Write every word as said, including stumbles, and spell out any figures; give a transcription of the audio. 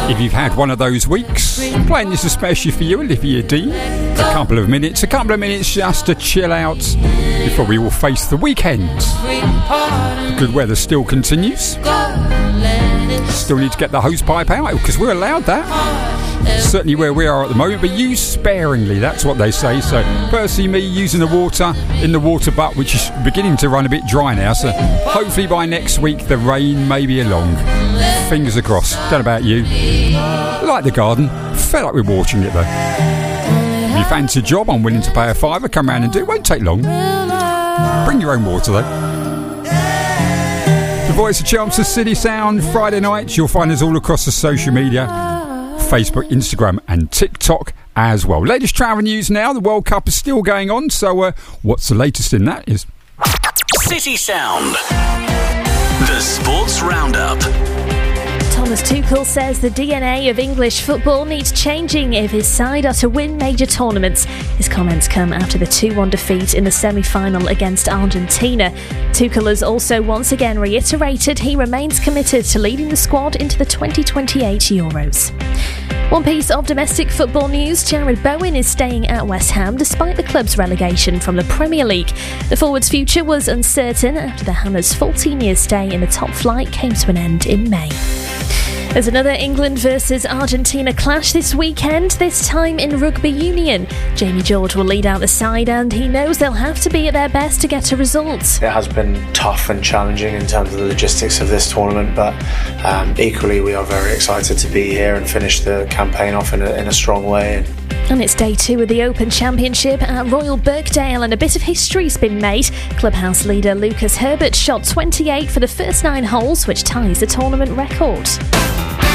If you've had one of those weeks, I'm playing this especially for you, Olivia Dean. A couple of minutes, a couple of minutes just to chill out before we all face the weekend. The good weather still continues. Still need to get the hose pipe out because we're allowed that. Certainly where we are at the moment, but use sparingly, that's what they say. So personally, me using the water in the water butt, which is beginning to run a bit dry now, so hopefully by next week the rain may be along. Fingers crossed. Don't know about you. Like the garden, fed up with watching it though. If you fancy a job, I'm willing to pay a fiver, come round and do it. Won't take long. Bring your own water though. The Voice of Chelmsford City Sound, Friday nights. You'll find us all across the social media, Facebook, Instagram and TikTok as well. Latest travel news now. The World Cup is still going on, so uh, what's the latest in that is City Sound, the Sports Roundup. Thomas Tuchel says the D N A of English football needs changing if his side are to win major tournaments. His comments come after the two one defeat in the semi-final against Argentina. Tuchel has also once again reiterated he remains committed to leading the squad into the twenty twenty-eight Euros. One piece of domestic football news, Jared Bowen is staying at West Ham despite the club's relegation from the Premier League. The forward's future was uncertain after the Hammers' fourteen-year stay in the top flight came to an end in May. There's another England versus Argentina clash this weekend, this time in rugby union. Jamie George will lead out the side and he knows they'll have to be at their best to get a result. It has been tough and challenging in terms of the logistics of this tournament, but um, equally we are very excited to be here and finish the campaign off in a, in a strong way. And it's day two of the Open Championship at Royal Birkdale and a bit of history's been made. Clubhouse leader Lucas Herbert shot twenty-eight for the first nine holes, which ties the tournament record.